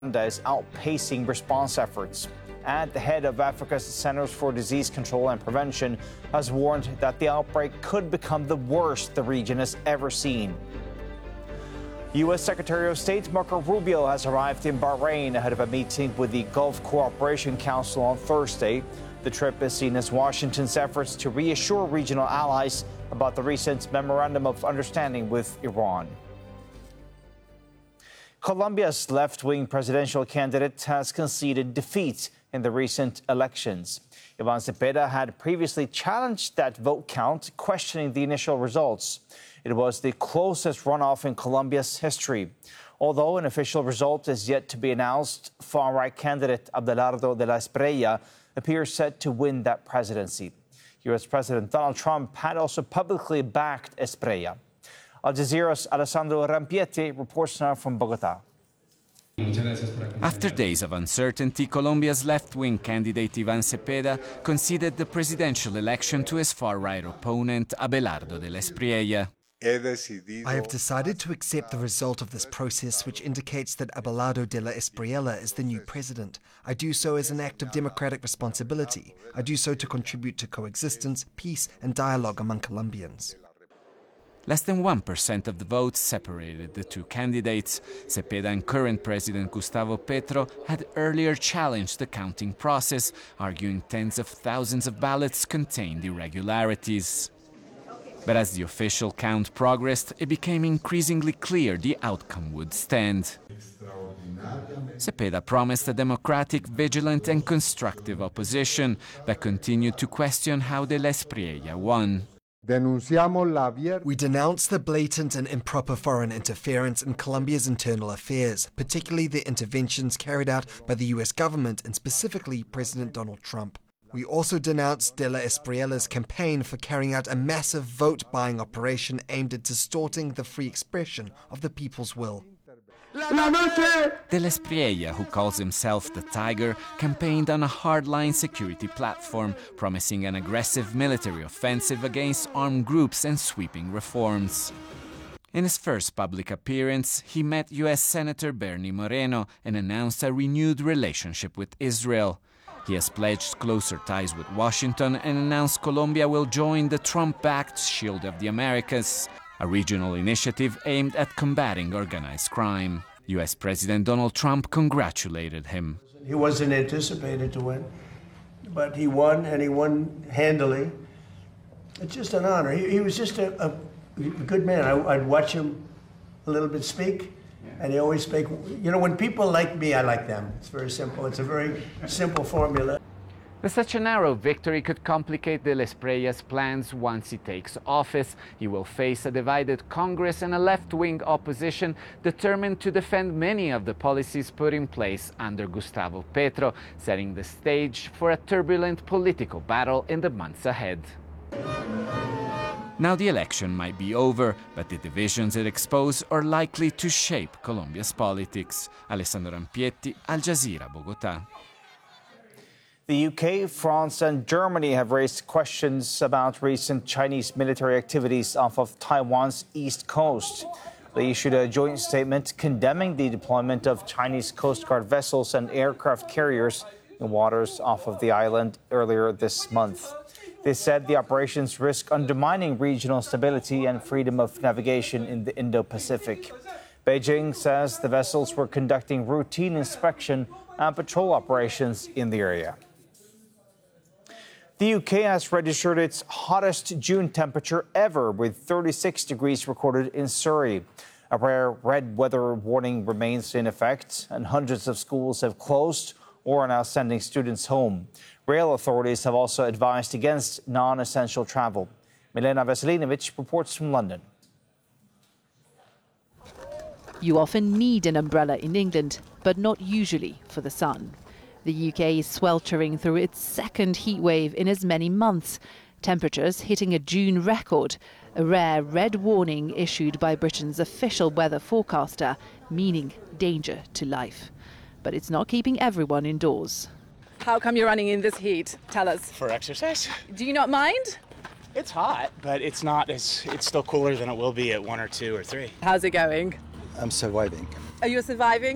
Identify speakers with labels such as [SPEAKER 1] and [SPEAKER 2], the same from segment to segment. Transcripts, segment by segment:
[SPEAKER 1] is outpacing response efforts. And the head of Africa's Centers for Disease Control and Prevention has warned that the outbreak could become the worst the region has ever seen. U.S. Secretary of State Marco Rubio has arrived in Bahrain ahead of a meeting with the Gulf Cooperation Council on Thursday. The trip is seen as Washington's efforts to reassure regional allies about the recent memorandum of understanding with Iran. Colombia's left-wing presidential candidate has conceded defeat in the recent elections. Ivan Cepeda had previously challenged that vote count, questioning the initial results. It was the closest runoff in Colombia's history. Although an official result is yet to be announced, far-right candidate Abelardo de la Espriella appears set to win that presidency. U.S. President Donald Trump had also publicly backed Espriella. Al Jazeera's Alessandro Rampietti reports now from Bogotá.
[SPEAKER 2] After days of uncertainty, Colombia's left-wing candidate Ivan Cepeda conceded the presidential election to his far-right opponent Abelardo de la Espriella.
[SPEAKER 3] I have decided to accept the result of this process, which indicates that Abelardo de la Espriella is the new president. I do so as an act of democratic responsibility. I do so to contribute to coexistence, peace, and dialogue among Colombians.
[SPEAKER 2] Less than 1% of the votes separated the two candidates. Cepeda and current President Gustavo Petro had earlier challenged the counting process, arguing tens of thousands of ballots contained irregularities. But as the official count progressed, it became increasingly clear the outcome would stand. Cepeda promised a democratic, vigilant and constructive opposition, but continued to question how de la Espriella won.
[SPEAKER 3] We denounce the blatant and improper foreign interference in Colombia's internal affairs, particularly the interventions carried out by the U.S. government and specifically President Donald Trump. We also denounce de la Espriella's campaign for carrying out a massive vote-buying operation aimed at distorting the free expression of the people's will.
[SPEAKER 2] De la Espriella, who calls himself the Tiger, campaigned on a hardline security platform, promising an aggressive military offensive against armed groups and sweeping reforms. In his first public appearance, he met U.S. Senator Bernie Moreno and announced a renewed relationship with Israel. He has pledged closer ties with Washington and announced Colombia will join the Trump-backed Shield of the Americas, a regional initiative aimed at combating organized crime. U.S. President Donald Trump congratulated him.
[SPEAKER 4] He wasn't anticipated to win, but he won, and he won handily. It's just an honor. He was just a good man. I'd watch him a little bit speak, and he always speak. You know, when people like me, I like them. It's very simple. It's a very simple formula.
[SPEAKER 2] But such a narrow victory could complicate de la Espriella's plans once he takes office. He will face a divided Congress and a left-wing opposition determined to defend many of the policies put in place under Gustavo Petro, setting the stage for a turbulent political battle in the months ahead. Now the election might be over, but the divisions it exposed are likely to shape Colombia's politics. Alessandro Rampietti, Al Jazeera, Bogotá.
[SPEAKER 1] The UK, France and Germany have raised questions about recent Chinese military activities off of Taiwan's east coast. They issued a joint statement condemning the deployment of Chinese Coast Guard vessels and aircraft carriers in waters off of the island earlier this month. They said the operations risk undermining regional stability and freedom of navigation in the Indo-Pacific. Beijing says the vessels were conducting routine inspection and patrol operations in the area. The UK has registered its hottest June temperature ever, with 36 degrees recorded in Surrey. A rare red weather warning remains in effect, and hundreds of schools have closed or are now sending students home. Rail authorities have also advised against non-essential travel. Milena Veselinovic reports from London.
[SPEAKER 5] You often need an umbrella in England, but not usually for the sun. The UK is sweltering through its second heat wave in as many months. Temperatures hitting a June record, a rare red warning issued by Britain's official weather forecaster, meaning danger to life. But it's not keeping everyone indoors.
[SPEAKER 6] How come you're running in this heat? Tell us.
[SPEAKER 7] For exercise.
[SPEAKER 6] Do you not mind?
[SPEAKER 7] It's hot, but it's still cooler than it will be at 1 or 2 or 3.
[SPEAKER 6] How's it going?
[SPEAKER 8] I'm surviving.
[SPEAKER 6] Are you surviving?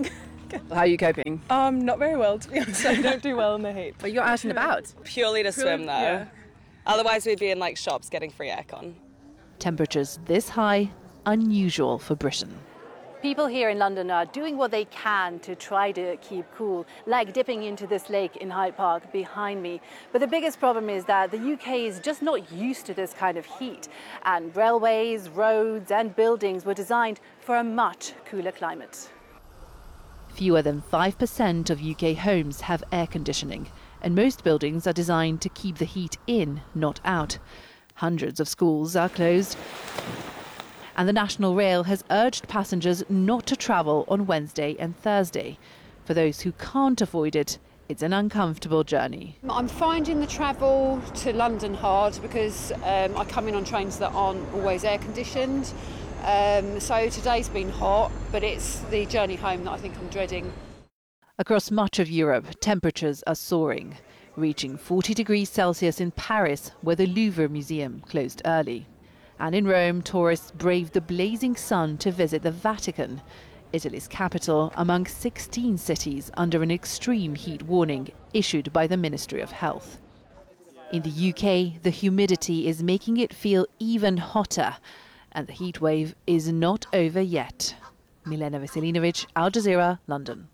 [SPEAKER 6] How are you coping?
[SPEAKER 8] Not very well, to be honest. I don't do well in the heat.
[SPEAKER 6] But you're out and about.
[SPEAKER 8] Purely to swim, though.
[SPEAKER 6] Yeah.
[SPEAKER 8] Otherwise, we'd be in like shops getting free aircon.
[SPEAKER 5] Temperatures this high, unusual for Britain.
[SPEAKER 9] People here in London are doing what they can to try to keep cool, like dipping into this lake in Hyde Park behind me. But the biggest problem is that the UK is just not used to this kind of heat, and railways, roads and buildings were designed for a much cooler climate.
[SPEAKER 5] Fewer than 5% of UK homes have air conditioning, and most buildings are designed to keep the heat in, not out. Hundreds of schools are closed. And the National Rail has urged passengers not to travel on Wednesday and Thursday. For those who can't avoid it, it's an uncomfortable journey.
[SPEAKER 10] I'm finding the travel to London hard because I come in on trains that aren't always air conditioned. So today's been hot, but it's the journey home that I think I'm dreading.
[SPEAKER 5] Across much of Europe, temperatures are soaring, reaching 40 degrees Celsius in Paris, where the Louvre Museum closed early. And in Rome, tourists braved the blazing sun to visit the Vatican, Italy's capital, among 16 cities under an extreme heat warning issued by the Ministry of Health. In the UK, the humidity is making it feel even hotter, and the heat wave is not over yet. Milena Veselinovic, Al Jazeera, London.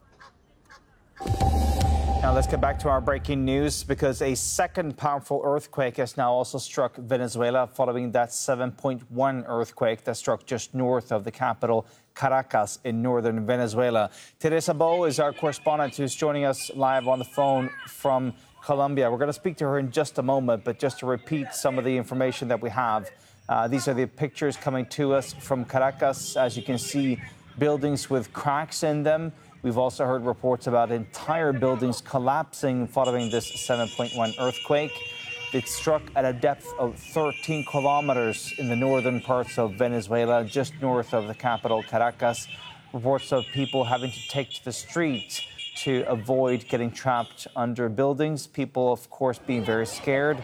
[SPEAKER 1] Now let's get back to our breaking news, because a second powerful earthquake has now also struck Venezuela following that 7.1 earthquake that struck just north of the capital, Caracas, in northern Venezuela. Teresa Bo is our correspondent who's joining us live on the phone from Colombia. We're going to speak to her in just a moment, but just to repeat some of the information that we have. These are the pictures coming to us from Caracas. As you can see, buildings with cracks in them. We've also heard reports about entire buildings collapsing following this 7.1 earthquake. It struck at a depth of 13 kilometers in the northern parts of Venezuela, just north of the capital, Caracas. Reports of people having to take to the street to avoid getting trapped under buildings. People, of course, being very scared,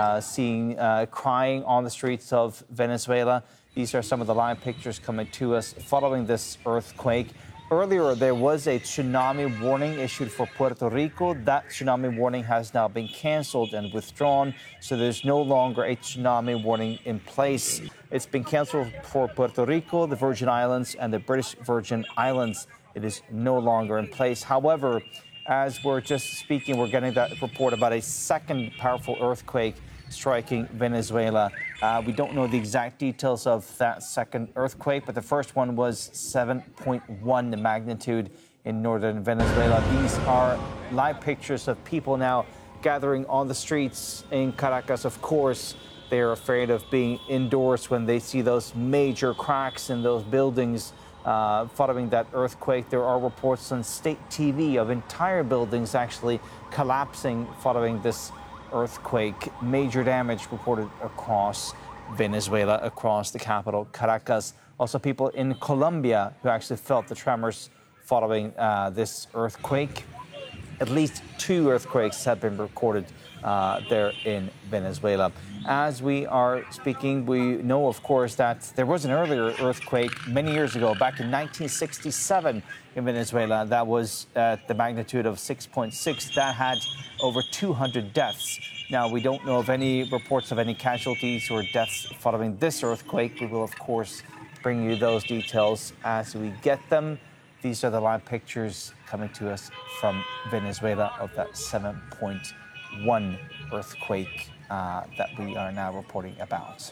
[SPEAKER 1] crying on the streets of Venezuela. These are some of the live pictures coming to us following this earthquake. Earlier, there was a tsunami warning issued for Puerto Rico. That tsunami warning has now been canceled and withdrawn, so there's no longer a tsunami warning in place. It's been canceled for Puerto Rico, the Virgin Islands, and the British Virgin Islands. It is no longer in place. However, as we're just speaking, we're getting that report about a second powerful earthquake striking Venezuela. We don't know the exact details of that second earthquake, but the first one was 7.1 the magnitude in northern Venezuela. These are live pictures of people now gathering on the streets in Caracas. Of course, they're afraid of being indoors when they see those major cracks in those buildings following that earthquake. There are reports on state TV of entire buildings actually collapsing following this earthquake. Major damage reported across Venezuela, across the capital, Caracas. Also, people in Colombia who actually felt the tremors following this earthquake. At least 2 earthquakes have been recorded there in Venezuela. As we are speaking, we know, of course, that there was an earlier earthquake many years ago, back in 1967 in Venezuela. That was at the magnitude of 6.6. That had over 200 deaths. Now, we don't know of any reports of any casualties or deaths following this earthquake. We will, of course, bring you those details as we get them. These are the live pictures coming to us from Venezuela of that 7.1 earthquake that we are now reporting about.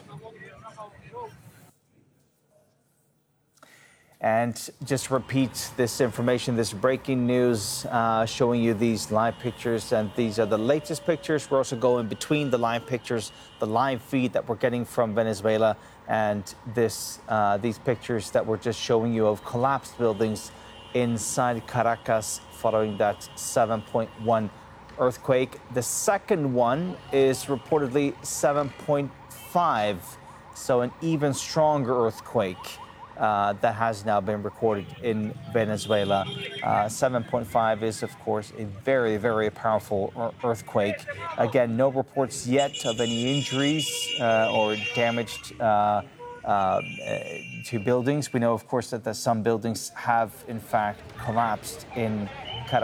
[SPEAKER 1] And just to repeat this information, this breaking news, showing you these live pictures, and these are the latest pictures. We're also going between the live pictures, the live feed that we're getting from Venezuela, and these pictures that we're just showing you of collapsed buildings inside Caracas following that 7.1 earthquake. The second one is reportedly 7.5, so an even stronger earthquake that has now been recorded in Venezuela. 7.5 is, of course, a very, very powerful earthquake. Again, no reports yet of any injuries or damaged to buildings. We know, of course, that some buildings have in fact collapsed in